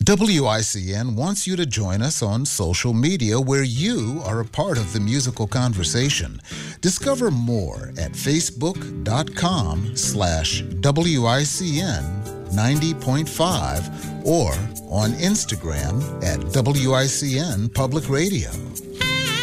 WICN wants you to join us on social media where you are a part of the musical conversation. Discover more at facebook.com/WICN 90.5 or on Instagram at WICN Public Radio.